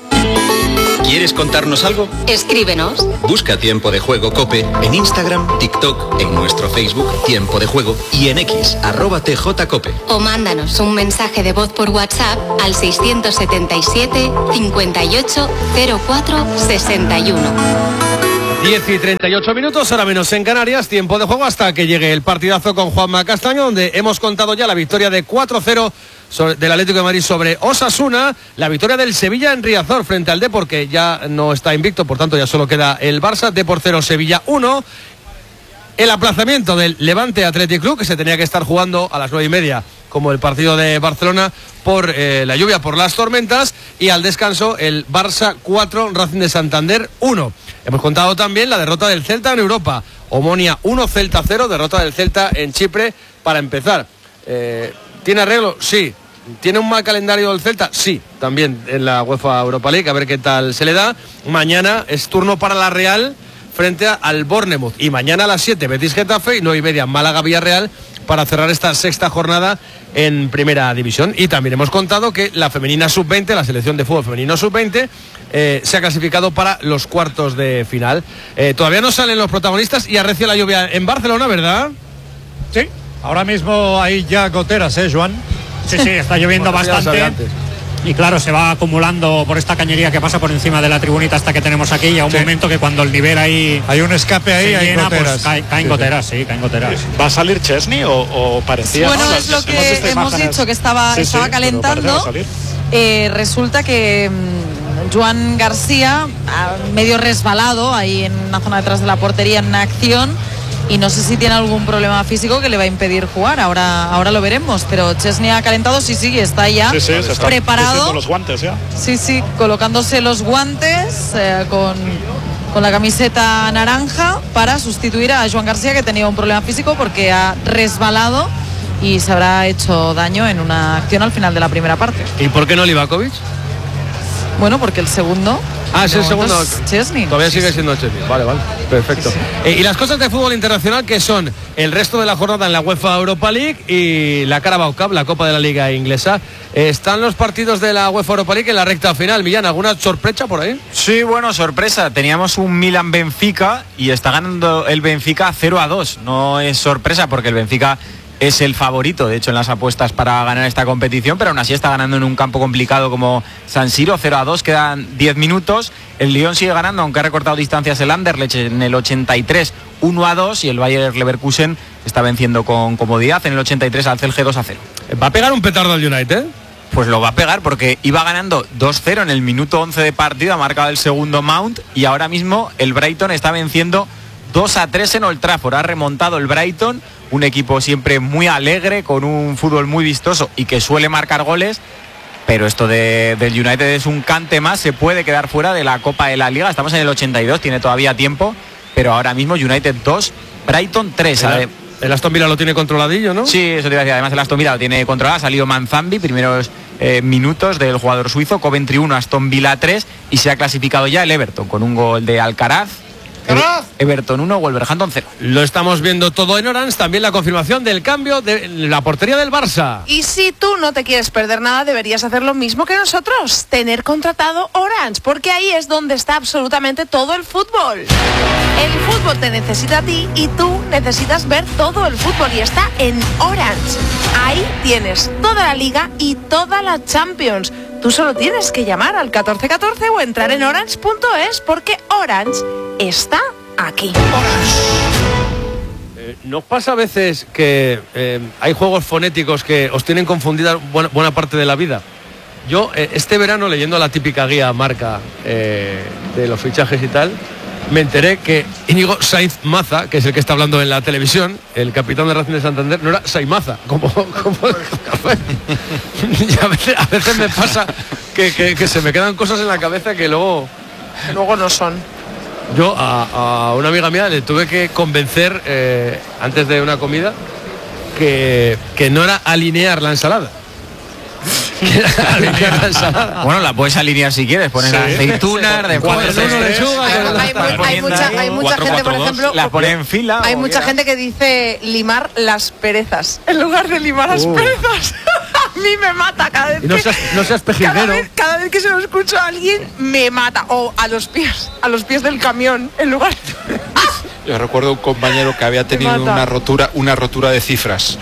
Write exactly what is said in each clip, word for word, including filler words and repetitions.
¿Quieres contarnos algo? Escríbenos. Busca Tiempo de Juego COPE en Instagram, TikTok, en nuestro Facebook Tiempo de Juego y en X, arroba tjcope. O mándanos un mensaje de voz por WhatsApp al seiscientos setenta y siete, cincuenta y ocho, cero cuatro, sesenta y uno. diez y treinta y ocho minutos, ahora menos en Canarias, tiempo de juego hasta que llegue el partidazo con Juanma Castaño, donde hemos contado ya la victoria de cuatro cero del Atlético de Madrid sobre Osasuna, la victoria del Sevilla en Riazor frente al Depor, que ya no está invicto, por tanto ya solo queda el Barça, Depor cero, Sevilla uno, el aplazamiento del Levante Athletic Club, que se tenía que estar jugando a las nueve y media, como el partido de Barcelona, por eh, la lluvia, por las tormentas, y al descanso el Barça cuatro, Racing de Santander uno. Hemos contado también la derrota del Celta en Europa, Omonia uno, Celta cero, derrota del Celta en Chipre para empezar. Eh, ¿Tiene arreglo? Sí. ¿Tiene un mal calendario del Celta? Sí, también en la UEFA Europa League, a ver qué tal se le da. Mañana es turno para la Real frente al Bournemouth, y mañana a las siete Betis Getafe y nueve y media Málaga Villarreal para cerrar esta sexta jornada en Primera División. Y también hemos contado que la femenina sub veinte, la selección de fútbol femenino sub veinte, eh, se ha clasificado para los cuartos de final. Eh, todavía no salen los protagonistas y arrecia la lluvia en Barcelona, ¿verdad? Sí, ahora mismo hay ya goteras, ¿eh, Joan? Sí, sí, está lloviendo bueno, bastante. Y claro, se va acumulando por esta cañería que pasa por encima de la tribunita hasta que tenemos aquí, y a un sí. momento que cuando el nivel ahí hay un escape ahí, hay llena, goteras. Pues cae, caen sí, goteras, sí, caen goteras. ¿Va a salir Chesney o, o parecía? Bueno, ¿no? es lo que hemos, hemos dicho, que estaba, sí, estaba sí, calentando. Eh, resulta que mmm, Joan García, medio resbalado ahí en una zona detrás de la portería en una acción, y no sé si tiene algún problema físico que le va a impedir jugar, ahora, ahora lo veremos, pero Chesney ha calentado, sí, sí, está ya sí, sí, se está preparado, los guantes ya. Sí, sí, colocándose los guantes eh, con, con la camiseta naranja para sustituir a Joan García, que tenía un problema físico porque ha resbalado y se habrá hecho daño en una acción al final de la primera parte. ¿Y por qué no Livakovic? Bueno, porque el segundo... Ah, es no, el segundo. Chesney. Todavía sigue siendo Chesney. Vale, vale. Perfecto. Sí, sí. Eh, y las cosas de fútbol internacional, que son el resto de la jornada en la UEFA Europa League y la Carabao Cup, la Copa de la Liga Inglesa. Eh, ¿Están los partidos de la UEFA Europa League en la recta final? Millán, ¿alguna sorpresa por ahí? Sí, bueno, sorpresa. Teníamos un Milan-Benfica y está ganando el Benfica cero a dos. No es sorpresa porque el Benfica es el favorito, de hecho, en las apuestas para ganar esta competición, pero aún así está ganando en un campo complicado como San Siro, cero a dos, quedan diez minutos. El Lyon sigue ganando, aunque ha recortado distancias el Anderlecht en el ochenta y tres, uno a dos, y el Bayer Leverkusen está venciendo con comodidad en el ochenta y tres al Celje dos a cero. ¿Va a pegar un petardo al United? Pues lo va a pegar porque iba ganando dos cero en el minuto once de partido, ha marcado el segundo Mount, y ahora mismo el Brighton está venciendo dos a tres en Old Trafford. Ha remontado el Brighton, un equipo siempre muy alegre, con un fútbol muy vistoso y que suele marcar goles, pero esto de, del United es un cante más, se puede quedar fuera de la Copa de la Liga. Estamos en el ochenta y dos, tiene todavía tiempo, pero ahora mismo United dos, Brighton tres. El, el Aston Villa lo tiene controladillo, ¿no? Sí, eso te iba a decir, además el Aston Villa lo tiene controlado, ha salido Manzambi, primeros eh, minutos del jugador suizo, Coventry uno, Aston Villa tres, y se ha clasificado ya el Everton con un gol de Alcaraz. Everton uno, Wolverhampton cero. Lo estamos viendo todo en Orange. También la confirmación del cambio de la portería del Barça. Y si tú no te quieres perder nada, deberías hacer lo mismo que nosotros, tener contratado Orange, porque ahí es donde está absolutamente todo el fútbol. El fútbol te necesita a ti y tú necesitas ver todo el fútbol, y está en Orange. Ahí tienes toda la Liga y toda la Champions. Tú solo tienes que llamar al catorce catorce o entrar en orange punto es, porque Orange está aquí. Eh, ¿Nos pasa a veces que eh, hay juegos fonéticos que os tienen confundida buena, buena parte de la vida? Yo eh, este verano, leyendo la típica guía marca eh, de los fichajes y tal, me enteré que Íñigo Sainz Maza, que es el que está hablando en la televisión, el capitán de Racing de Santander, no era Sainz Maza, como, como y a veces, a veces me pasa que, que, que se me quedan cosas en la cabeza que luego luego no son. Yo a, a una amiga mía le tuve que convencer eh, antes de una comida que, que no era alinear la ensalada. Bueno, la puedes alinear si quieres, poner sí, aceitunas, de cuatro, hay mucha, hay mucha gente, por ejemplo, la pone en fila. Hay mucha gente que dice limar las perezas en lugar de limar las uh. perezas. A mí me mata cada vez Y no que... seas, no seas Cada pejiguero. vez, cada vez que se lo escucho a alguien, me mata. O a los pies, a los pies del camión, en lugar... Yo recuerdo un compañero que había tenido mata. una rotura, una rotura de cifras.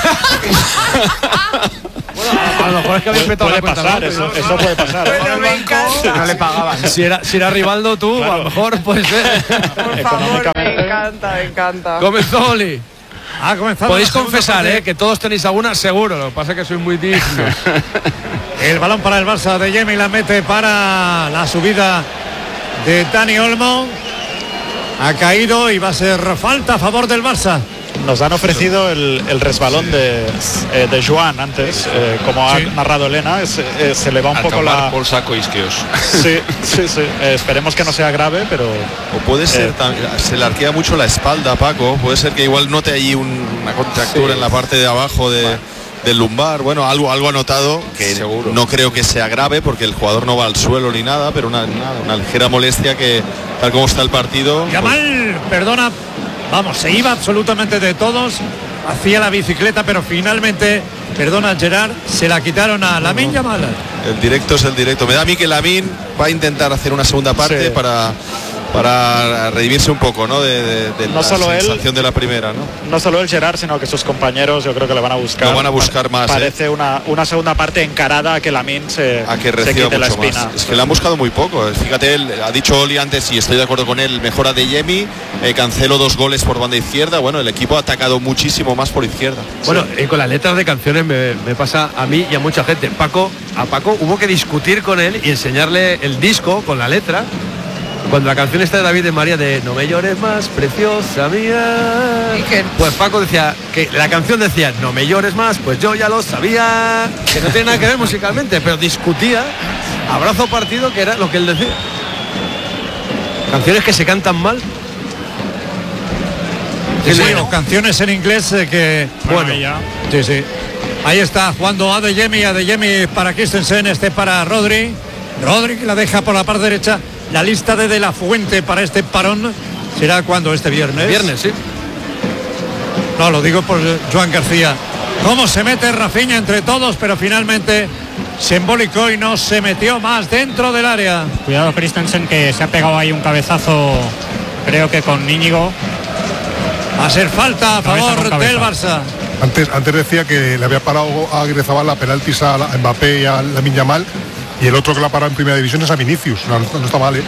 A lo mejor es que habéis petado la Puede cuenta, pasar, ¿no? eso, eso puede pasar. Bueno, me encanta. No le pagaban. Si era, si era Rivaldo tú, a lo mejor puede ser. Por favor, me encanta, me encanta. Comenzó Oli. Ha comenzado Podéis la segunda confesar, parte. ¿eh? Que todos tenéis alguna, seguro. Lo que pasa es que sois muy dignos. El balón para el Barça de Yemi, la mete para la subida de Dani Olmo. Ha caído y va a ser falta a favor del Barça. Nos han ofrecido el, el resbalón de, eh, de Joan antes, eh, como ha Sí. narrado Elena, es- eh, se le va un A poco tomar la... por saco isquios. Sí, sí, sí. Eh, esperemos que no sea grave, pero... O puede ser, Eh. también, se le arquea mucho la espalda, Paco. Puede ser que igual note allí un- una contractura Sí. en la parte de abajo de, del lumbar. Bueno, algo, algo ha notado, que Seguro. no creo que sea grave porque el jugador no va al suelo ni nada, pero una, una, una ligera molestia que, tal como está el partido. pues, Yamal, perdona, vamos, se iba absolutamente de todos, hacía la bicicleta, pero finalmente, perdona Gerard, se la quitaron a Lamine Yamal. el directo es el directo. Me da a mí que Lamine va a intentar hacer una segunda parte Sí. para, para redimirse un poco, ¿no? De, de- de No la solo él. sensación de la primera, ¿no? No solo el Gerard, sino que sus compañeros yo creo que le van a buscar. Lo van a buscar más, Parece ¿eh? una, una segunda parte encarada a que Lamine se, A que se reciba quite la mucho espina. más. Es que le han buscado muy poco. Fíjate, él ha dicho Oli antes, y estoy de acuerdo con él, mejora de Yemi, eh, Cancelo dos goles por banda izquierda. Bueno, el equipo ha atacado muchísimo más por izquierda. Bueno, y con las letras de canciones me, me pasa a mí y a mucha gente. Paco, a Paco hubo que discutir con él y enseñarle el disco con la letra. Cuando la canción está de David de María de No me llores más, preciosa mía. ¿Y qué? Pues Paco decía que la canción decía No me llores más, pues yo ya lo sabía. Que no tiene nada que ver musicalmente, pero discutía abrazo partido, que era lo que él decía. Canciones que se cantan mal. Sí, sí, Bueno. o canciones en inglés eh, que... Bueno. Sí, sí. Ahí está jugando Adeyemi, Adeyemi para Christensen, este para Rodri. Rodri que la deja por la parte derecha. La lista de De La Fuente para este parón será cuando este viernes. Viernes, sí. No, lo digo por Joan García. Cómo se mete Rafinha entre todos, pero finalmente se embolicó y no se metió más dentro del área. Cuidado Christensen, que se ha pegado ahí un cabezazo, creo que con Íñigo. Va a ser falta a Cabeza favor con cabeza. del Barça. Antes, antes decía que le había parado a Aguirrezabala penaltis a la- a Mbappé y a Lamine Yamal, y el otro que la ha parado en primera división es a Vinicius. No, no está mal, ¿eh?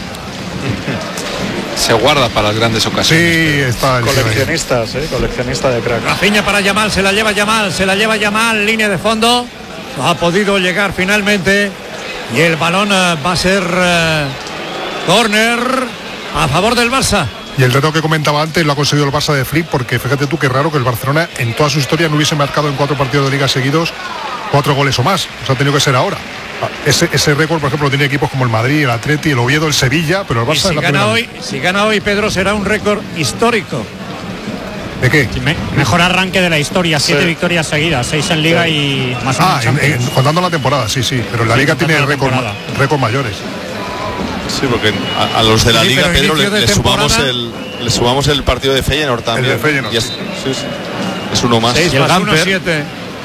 Se guarda para las grandes Sí, ocasiones. está el tío ahí. Coleccionistas, ¿eh? Coleccionista de crack. Rafinha para Yamal, se la lleva Yamal, se la lleva Yamal, línea de fondo. No ha podido llegar finalmente. Y el balón eh, va a ser eh, córner a favor del Barça. Y el dato que comentaba antes lo ha conseguido el Barça de Flip, porque fíjate tú qué raro que el Barcelona en toda su historia no hubiese marcado en cuatro partidos de liga seguidos cuatro goles o más. O sea, ha tenido que ser ahora. Ese, ese récord, por ejemplo, lo tiene equipos como el Madrid, el Atleti, el Oviedo, el Sevilla, pero el Y Barça si es la gana, primera hoy, vez. si gana hoy, Pedro, será un récord histórico. ¿De qué? Me- mejor arranque de la historia, siete Sí. victorias seguidas, seis en Liga y más uno Ah, en en- en- Champions. contando la temporada, sí, sí, pero en la Sí, liga contando tiene la récord, temporada. récord mayores. Sí, porque a, a los de la Sí, Liga, pero Pedro, inicio le, de le sumamos temporada. el, le sumamos el partido de Feyenoord también. El de Feyenoord, Y es, sí. sí, sí. Es uno más. seis Y el más uno, Gamper. siete.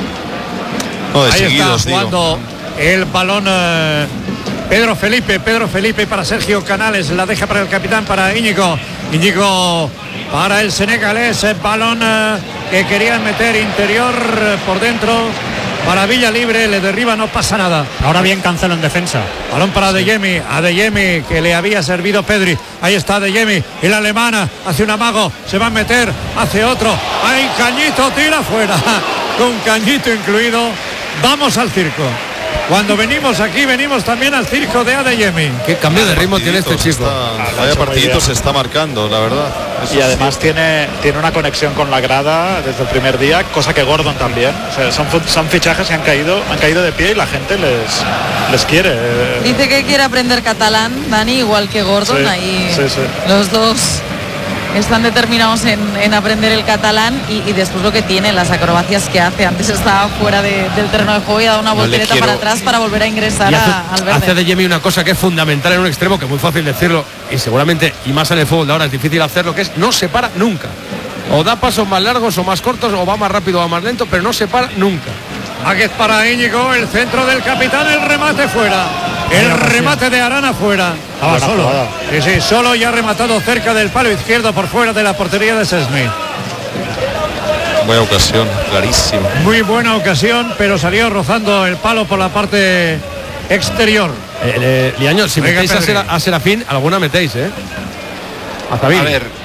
No, de Ahí seguidos, está digo. jugando el balón eh, Pedro Felipe, Pedro Felipe para Sergio Canales, la deja para el capitán, para Íñigo, Íñigo para el senegalés, el balón eh, que querían meter interior eh, por dentro, para Villa Libre, le derriba, no pasa nada. Ahora bien Cancelo en defensa. Balón para Adeyemi, Adeyemi que le había servido Pedri. Ahí está Adeyemi y la alemana hace un amago, se va a meter, hace otro. Hay Cañito, tira fuera, con Cañito incluido. Vamos al circo. Cuando venimos aquí, venimos también al circo de Adeyemi. Qué cambio de ritmo tiene este Partiditos, chico. está- lo ha vaya hecho muy partidito bien. se está marcando, la verdad. Eso Y además tiene, tiene una conexión con la grada desde el primer día, cosa que Gordon también. O sea, son, fu- son fichajes que han caído, han caído de pie y la gente les, les quiere. eh. Dice que quiere aprender catalán, Dani, igual que Gordon. Sí, Ahí sí, sí. los dos están determinados en, en aprender el catalán y, y después lo que tiene, las acrobacias que hace. Antes estaba fuera de- del terreno de juego y ha dado una No le voltereta quiero- para atrás para volver a ingresar Y hace, a- al hace verde. de Jimmy una cosa que es fundamental en un extremo, que es muy fácil decirlo, y seguramente, y más en el fútbol de ahora es difícil hacerlo, que es no se para nunca. O da pasos más largos o más cortos, o va más rápido o va más lento, pero no se para nunca. Aquí es para Íñigo, el centro del capitán, el remate fuera. El remate de Arana fuera. Estaba Buena solo. jugada. Sí, sí, solo y ha rematado cerca del palo izquierdo por fuera de la portería de Sesmi. Buena ocasión, clarísimo. Muy buena ocasión, pero salió rozando el palo por la parte exterior. Eh, eh, Liaño, si Venga, metéis a, Pedri. Sera- a Serafín, alguna metéis, ¿eh? Hasta bien. A ver,